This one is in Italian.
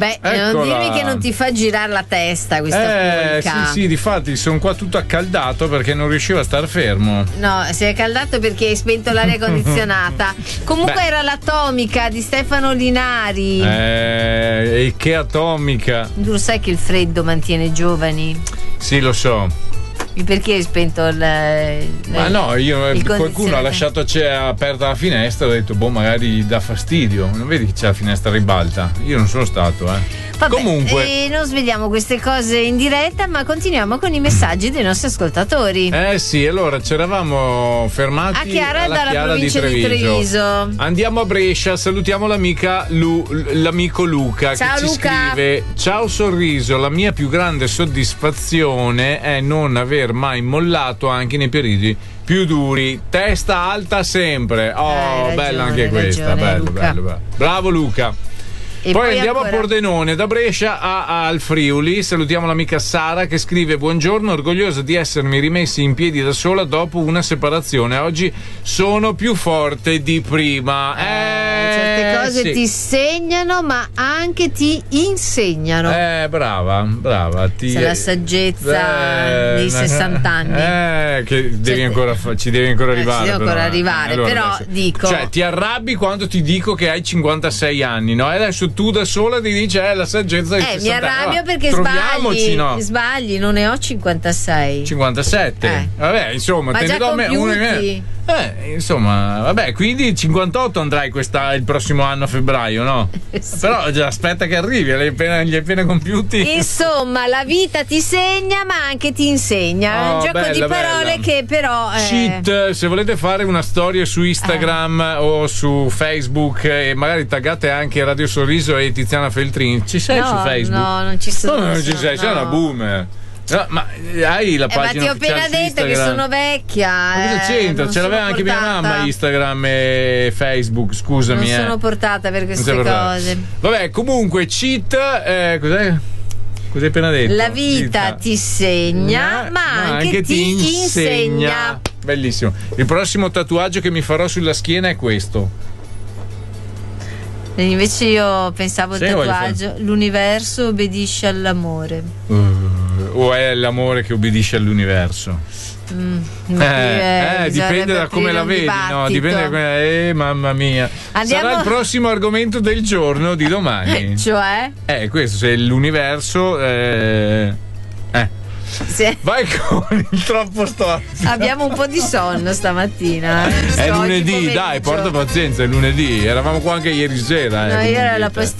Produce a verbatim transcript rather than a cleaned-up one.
Beh, Eccola. non dirmi che non ti fa girare la testa questa Eh, polca. sì, sì, difatti sono qua tutto accaldato perché non riuscivo a star fermo. No, si è caldato perché hai spento l'aria condizionata. Comunque Beh. era l'Atomica di Stefano Linari. Eh, e che atomica. Tu lo sai che il freddo mantiene giovani? Sì, lo so. Perché hai spento il. Ma no, io il qualcuno ha condizionatore? lasciato c'è aperta la finestra e ho detto, boh, magari gli dà fastidio. Non vedi che c'è la finestra ribalta? Io non sono stato, eh. Vabbè, Comunque. eh, non sveliamo queste cose in diretta, ma continuiamo con i messaggi dei nostri ascoltatori. Eh sì, allora ci eravamo fermati A Chiara alla dalla Chiara provincia di di Treviso. Treviso. Andiamo a Brescia, salutiamo l'amica Lu, l'amico Luca Ciao, che ci Luca. scrive: ciao sorriso, la mia più grande soddisfazione è non aver mai mollato anche nei periodi più duri, testa alta sempre. Oh, Hai bella ragione, anche hai questa, ragione, bello, Luca. bello, bello. Bravo Luca. E Poi, poi andiamo ancora- a Pordenone, da Brescia a, a- al Friuli. Salutiamo l'amica Sara che scrive: buongiorno, orgogliosa di essermi rimessi in piedi da sola dopo una separazione. Oggi sono più forte di prima. Eh, Certe cose sì. ti segnano, ma anche ti insegnano. Eh, brava, brava. Ti... C'è la saggezza dei sessanta anni. Eh, che devi Cioè, ancora fa- ci devi ancora eh, ci arrivare. devo però, ancora eh. arrivare, Allora, però adesso- dico- Cioè, ti arrabbi quando ti dico che hai cinquantasei anni, no? E adesso tu da sola ti dici, eh, la saggezza dei Eh, mi sessanta anni. arrabbio Allora, perché troviamoci, sbagli. no? Sbagli, non ne ho cinquantasei. cinquantasette. Eh. Vabbè, insomma, Ma te già ne do me- uno in meno. compiuti. Eh, insomma, vabbè, quindi cinquantotto andrai questa, il prossimo anno a febbraio, no? Sì. Però già aspetta che arrivi, li hai appena, li hai appena compiuti. Insomma, la vita ti segna, ma anche ti insegna. È Oh, un gioco bella, di parole bella. che però. eh, Cheat, se volete fare una storia su Instagram o su Facebook e magari taggate anche Radio Sorriso e Tiziana Feltrin. Ci sei No, su Facebook? no, non ci sono, No, non ci sono- sei, sei no. una boomer. No, ma hai la Eh, ma pagina ti ho appena ufficiale su detto che Instagram? sono vecchia. Ma cosa eh, c'entra? non Ce l'aveva sono anche mia portata- mamma Instagram e Facebook, scusami. Non eh. sono portata per Non queste sei portata. cose. Vabbè, comunque, cheat, eh, cos'è? Cos'hai appena detto? La vita Vita. ti segna, ma anche, ti insegna. Bellissimo. Il prossimo tatuaggio che mi farò sulla schiena è questo. E invece io pensavo al Sì, voglio tatuaggio: l'universo obbedisce all'amore. Uh, o è l'amore che obbedisce all'universo? Mm, Eh, eh, eh, dipende da come aprire la un vedi, no? dibattito. Dipende da come. Eh, mamma mia. Andiamo- Sarà il prossimo argomento del giorno di domani. Cioè? Eh, questo, se l'universo. Eh. eh. Sì. Vai con il troppo storico. Abbiamo un po' di sonno stamattina. È Oggi lunedì, pomeriggio. dai, porta pazienza, è lunedì. Eravamo qua anche ieri sera. Eh, No, io come ero la dite.